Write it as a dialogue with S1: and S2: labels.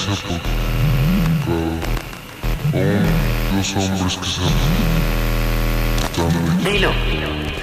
S1: sea por cada los hombres que sean tan
S2: Dilo.